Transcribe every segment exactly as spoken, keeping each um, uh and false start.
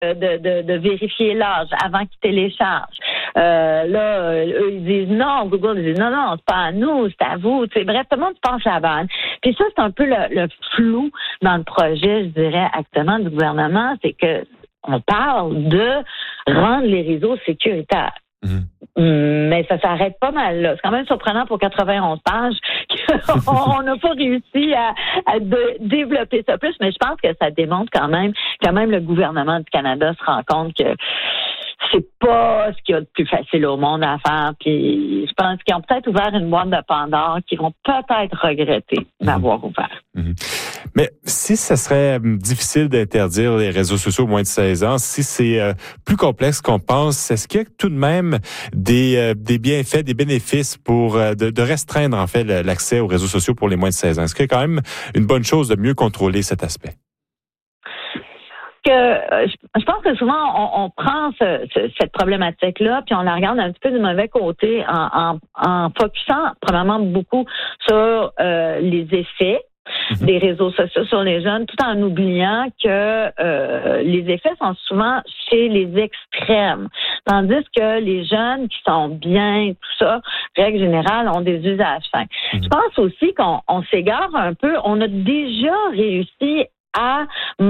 De, de, de vérifier l'âge avant qu'ils téléchargent. Euh, là, eux, ils disent non, Google ils disent non, non, c'est pas à nous, c'est à vous. Tu sais, bref, tout le monde se penche la balle. Puis ça, c'est un peu le, le flou dans le projet, je dirais, actuellement du gouvernement, c'est que on parle de rendre les réseaux sécuritaires. Mmh. Mais ça s'arrête pas mal là. C'est quand même surprenant pour quatre-vingt-onze pages qu'on n'a pas réussi à, à de, développer ça plus, mais je pense que ça démontre quand même, quand même le gouvernement du Canada se rend compte que c'est pas ce qu'il y a de plus facile au monde à faire. Puis je pense qu'ils ont peut-être ouvert une boîte de Pandore qu'ils vont peut-être regretter d'avoir mmh. ouvert. Mmh. Mais si ça serait difficile d'interdire les réseaux sociaux aux moins de seize ans, si c'est euh, plus complexe qu'on pense, est-ce qu'il y a tout de même des, euh, des bienfaits, des bénéfices pour euh, de, de restreindre en fait l'accès aux réseaux sociaux pour les moins de seize ans? Est-ce qu'il y a quand même une bonne chose de mieux contrôler cet aspect? Que euh, je pense que souvent on, on prend ce, ce, cette problématique-là puis on la regarde un petit peu du mauvais côté en, en, en focusant premièrement beaucoup sur euh, les effets mmh. des réseaux sociaux sur les jeunes, tout en oubliant que euh, les effets sont souvent chez les extrêmes. Tandis que les jeunes qui sont bien, tout ça, règle générale, ont des usages fins. Mmh. Je pense aussi qu'on on s'égare un peu. On a déjà réussi à,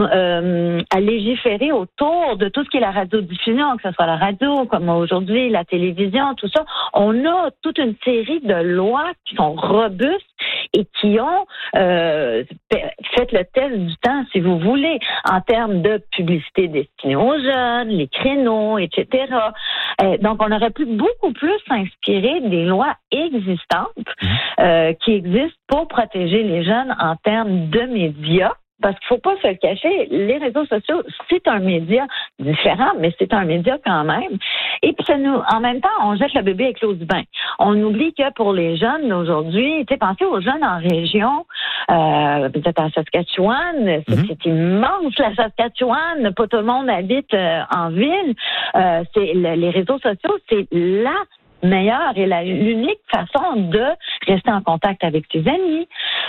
euh, à légiférer autour de tout ce qui est la radiodiffusion, que ce soit la radio, comme aujourd'hui, la télévision, tout ça. On a toute une série de lois qui sont robustes et qui ont euh, fait le test du temps, si vous voulez, en termes de publicité destinée aux jeunes, les créneaux, et cetera. Euh, donc, on aurait pu beaucoup plus s'inspirer des lois existantes euh, qui existent pour protéger les jeunes en termes de médias. Parce qu'il faut pas se le cacher, les réseaux sociaux, c'est un média différent, mais c'est un média quand même. Et puis, ça nous, en même temps, on jette le bébé avec l'eau du bain. On oublie que pour les jeunes d'aujourd'hui, tu sais, pensez aux jeunes en région, euh, peut-être à Saskatchewan, c'est, mm-hmm. c'est immense la Saskatchewan, pas tout le monde habite euh, en ville. Euh, c'est le, les réseaux sociaux, c'est la meilleure et la, l'unique façon de rester en contact avec ses amis,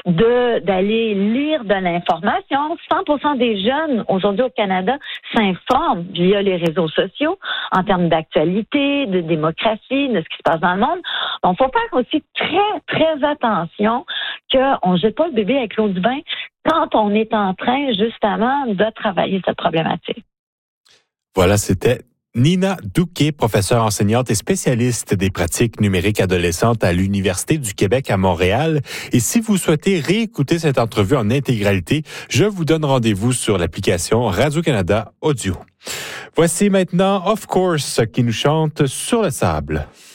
de d'aller lire de l'information. cent pour cent des jeunes aujourd'hui au Canada s'informent via les réseaux sociaux en termes d'actualité, de démocratie, de ce qui se passe dans le monde. Donc, il faut faire aussi très, très attention qu'on ne jette pas le bébé avec l'eau du bain quand on est en train, justement, de travailler cette problématique. Voilà, c'était Nina Douquet, professeure enseignante et spécialiste des pratiques numériques adolescentes à l'Université du Québec à Montréal. Et si vous souhaitez réécouter cette entrevue en intégralité, je vous donne rendez-vous sur l'application Radio-Canada Audio. Voici maintenant Of Course qui nous chante Sur le sable.